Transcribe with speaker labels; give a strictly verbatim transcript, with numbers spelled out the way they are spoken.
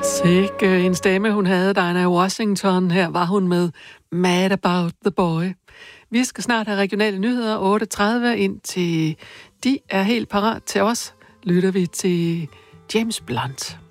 Speaker 1: Sikke en stemme, hun havde, Dinah Washington. Her var hun med Mad About the Boy. Vi skal snart have regionale nyheder otte tredive, indtil de er helt parat til os. Lytter vi til James Blunt.